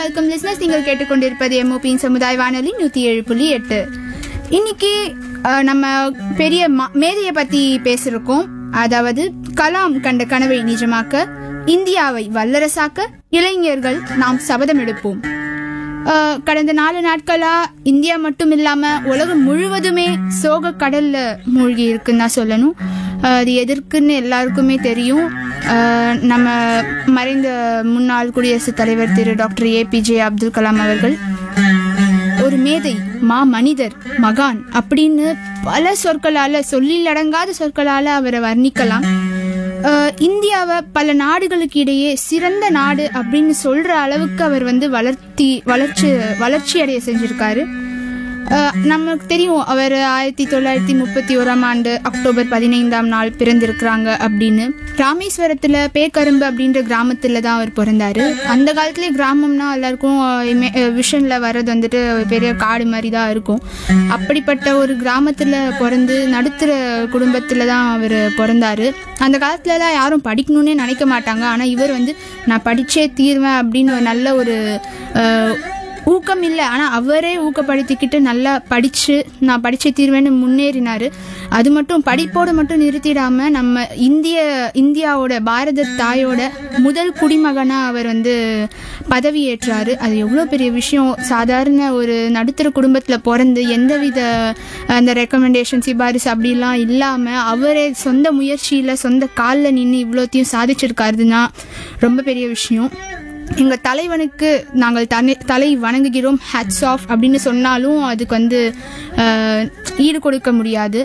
Welcome listeners. நீங்கள் கேட்டுக்கொண்டிருப்பது MOPயின் சமுதாய வானொலி 107.8. இன்னைக்கு நம்ம பெரிய மேதையை பத்தி பேசிருக்கோம். அதாவது கலாம் கண்ட கனவை நிஜமாக்க, இந்தியாவை வல்லரசாக்க இளைஞர்கள் நாம் சபதம் எடுப்போம். கடந்த 4 நாட்களா இந்தியா மட்டும் இல்லாம உலகம் முழுவதுமே சோக கடல்ல மூழ்கி இருக்குன்னு தான் சொல்லணும். அது எதற்குன்னு எல்லாருக்குமே தெரியும். நம்ம மறைந்த முன்னாள் குடியரசுத் தலைவர் திரு டாக்டர் APJ அப்துல் கலாம் அவர்கள் ஒரு மேதை, மனிதர், மகான் அப்படின்னு பல சொற்களால, சொல்லடங்காத சொற்களால அவரை வர்ணிக்கலாம். இந்தியாவை பல நாடுகளுக்கு இடையே சிறந்த நாடு அப்படின்னு சொல்ற அளவுக்கு அவர் வளர்ச்சி அடைய செஞ்சிருக்காரு. நமக்கு தெரியும் அவர் 1931 அக்டோபர் 15 பிறந்திருக்கிறாங்க அப்படின்னு. ராமேஸ்வரத்துல பேக்கரும்பு அப்படின்ற கிராமத்துல தான் அவர் பிறந்தாரு. அந்த காலத்திலே கிராமம்னா எல்லாருக்கும் விஷன்ல வர்றது வந்துட்டு பெரிய காடு மாதிரி தான் இருக்கும். அப்படிப்பட்ட ஒரு கிராமத்துல பிறந்து நடுத்தர குடும்பத்துல தான் அவர் பிறந்தாரு. அந்த காலத்துலலாம் யாரும் படிக்கணும்னே நினைக்க மாட்டாங்க. ஆனா இவர் நான் படிச்சே தீர்வேன் அப்படின்னு நல்ல ஒரு ஊக்கம் இல்லை, ஆனால் அவரே ஊக்கப்படுத்திக்கிட்டு நல்லா நான் படிச்சே தீர்வேன்னு முன்னேறினாரு. அது மட்டும் படிப்போடு மட்டும் நிறுத்திடாம நம்ம இந்தியாவோட பாரத தாயோட முதல் குடிமகனா அவர் பதவி ஏற்றாரு. அது எவ்வளோ பெரிய விஷயம். சாதாரண ஒரு நடுத்தர குடும்பத்தில் பிறந்து எந்தவித அந்த ரெக்கமெண்டேஷன் சிபாரிசு அப்படிலாம் இல்லாமல் அவரே சொந்த முயற்சியில் சொந்த காலில் நின்று இவ்வளோத்தையும் சாதிச்சிருக்காருன்னா ரொம்ப பெரிய விஷயம். எங்கள் தலைவனுக்கு நாங்கள் தலை வணங்குகிறோம், ஹேட்ஸ் ஆஃப் அப்படின்னு சொன்னாலும் அதுக்கு ஈடு கொடுக்க முடியாது.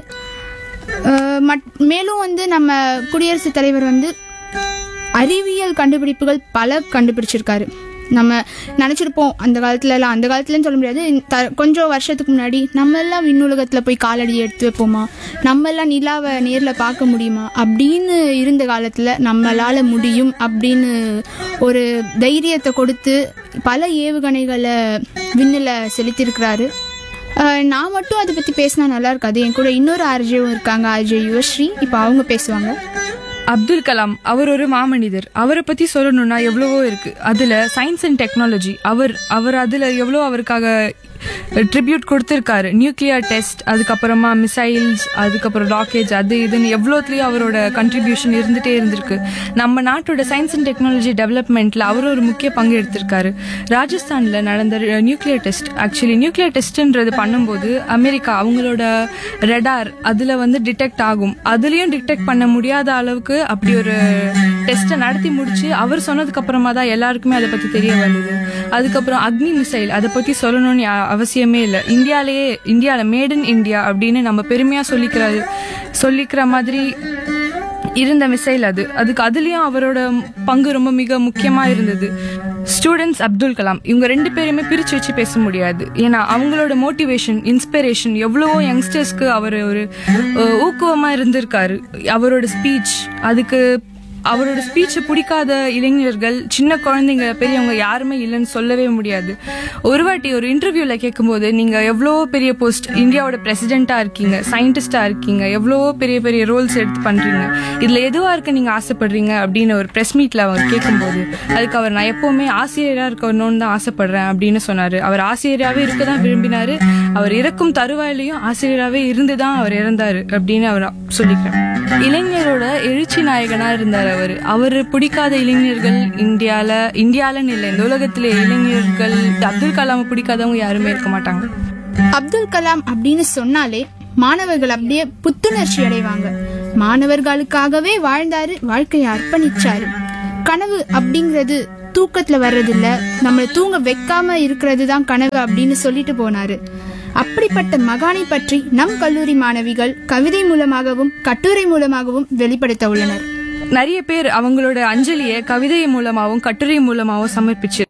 மேலும் நம்ம குடியரசுத் தலைவர் அறிவியல் கண்டுபிடிப்புகள் பல கண்டுபிடிச்சிருக்காரு. நம்ம நினச்சிருப்போம் அந்த காலத்துலன்னு சொல்ல முடியாது, கொஞ்சம் வருஷத்துக்கு முன்னாடி நம்ம எல்லாம் விண்ணுலகத்தில் போய் காலடி எடுத்து வைப்போமா, நம்ம எல்லாம் நிலாவை நேரில் பார்க்க முடியுமா அப்படின்னு இருந்த காலத்தில் நம்மளால் முடியும் அப்படின்னு ஒரு தைரியத்தை கொடுத்து பல ஏவுகணைகளை விண்ணில் செலுத்தியிருக்கிறாரு. நான் மட்டும் அதை பற்றி பேசினா நல்லா இருக்காது. என் கூட இன்னொரு ஆர்ஜேவும் இருக்காங்க, ஆர்ஜே யுவஸ்ரீ. இப்போ அவங்க பேசுவாங்க. அப்துல் கலாம் அவர் ஒரு மாமனிதர். அவரை பத்தி சொல்லணும்னா எவ்வளவோ இருக்கு. அதுல சயின்ஸ் அண்ட் டெக்னாலஜி அவர் அதுல எவ்வளோ அவருக்காக ட்ரிபியூட் கொடுத்துருக்காரு. நியூக்ளியர் டெஸ்ட், அதுக்கப்புறமா மிசைல்ஸ், அதுக்கப்புறம் ராக்கெட்ஸ், அது இதுன்னு எவ்வளோத்துலேயும் அவரோட கண்ட்ரிபியூஷன் இருந்துகிட்டே இருந்திருக்கு. நம்ம நாட்டோட சயின்ஸ் அண்ட் டெக்னாலஜி டெவலப்மெண்ட்டில் அவர் ஒரு முக்கிய பங்கு எடுத்திருக்காரு. ராஜஸ்தானில் நடந்த நியூக்ளியர் டெஸ்ட்ன்றது பண்ணும்போது அமெரிக்கா அவங்களோட ரெடார் அதில் டிடெக்ட் ஆகும். அதுலேயும் டிடெக்ட் பண்ண முடியாத அளவுக்கு அப்படி ஒரு டெஸ்ட்டை நடத்தி முடிச்சு அவர் சொன்னதுக்கு அப்புறமா தான் எல்லாருக்குமே அதை பற்றி தெரிய வந்தது. அதுக்கப்புறம் அக்னி மிசைல், அதை பற்றி சொல்லணும்னு அவசியமே இல்லை. இந்தியாவில் மேட் இன் இந்தியா அப்படின்னு நம்ம பெருமையா சொல்லிக்கிற மாதிரி இருந்த மிசைல் அதுலயும் அவரோட பங்கு ரொம்ப மிக முக்கியமா இருந்தது. ஸ்டூடெண்ட்ஸ் அப்துல் கலாம் இவங்க 2 பேருமே பிரிச்சு வச்சு பேச முடியாது. ஏன்னா அவங்களோட மோட்டிவேஷன், இன்ஸ்பிரேஷன் எவ்வளவோ யங்ஸ்டர்ஸ்க்கு அவர் ஒரு ஊக்குவமா இருந்திருக்காரு. அவரோட ஸ்பீச்சை பிடிக்காத இளைஞர்கள், சின்ன குழந்தைங்க, பெரியவங்க யாருமே இல்லைன்னு சொல்லவே முடியாது. ஒரு வாட்டி ஒரு இன்டர்வியூல கேட்கும்போது, நீங்க எவ்வளோ பெரிய போஸ்ட், இந்தியாவோட பிரசிடென்டா இருக்கீங்க, சயின்டிஸ்டா இருக்கீங்க, எவ்வளோ பெரிய பெரிய ரோல்ஸ் எடுத்து பண்றீங்க, இதுல எதுவா இருக்க நீங்க ஆசைப்படுறீங்க அப்படின்னு ஒரு பிரஸ் மீட்ல அவர் கேட்கும்போது அதுக்கு அவர் நான் எப்பவுமே ஆசிரியரா இருக்கணும்னு தான் ஆசைப்படுறேன் அப்படின்னு சொன்னாரு. அவர் ஆசிரியராகவே இருக்க தான் விரும்பினாரு. அவர் இறக்கும் தருவாயிலையும் ஆசிரியராகவே இருந்துதான் அவர் இறந்தாரு அப்படின்னு அவர் சொல்லிக்கிறேன். இளைஞரோட எழுச்சி நாயகனா இருந்தார் அவர் பிடிக்காத இளைஞர்கள் இந்தியாலன்னு இல்லை, இந்த உலகத்திலே இளைஞர்கள் அப்துல் கலாம் பிடிக்காதவங்க யாருமே இருக்க மாட்டாங்க. அப்துல் கலாம் அப்படின்னு சொன்னாலே மாணவர்கள் அப்படியே புத்துணர்ச்சி அடைவாங்க. மாணவர்களுக்காகவே வாழ்ந்தாரு, வாழ்க்கையை அர்ப்பணிச்சாரு. கனவு அப்படிங்கிறது தூக்கத்துல வர்றதில்ல, நம்மளை தூங்க வைக்காம இருக்கிறது தான் கனவு அப்படின்னு சொல்லிட்டு போனாரு. அப்படிப்பட்ட மகானை பற்றி நம் கல்லூரி மாணவிகள் கவிதை மூலமாகவும் கட்டுரை மூலமாகவும் வெளிப்படுத்த உள்ளனர். நிறைய பேர் அவங்களோட அஞ்சலியை கவிதை மூலமாகவும் கட்டுரை மூலமாகவும் சமர்ப்பிச்சு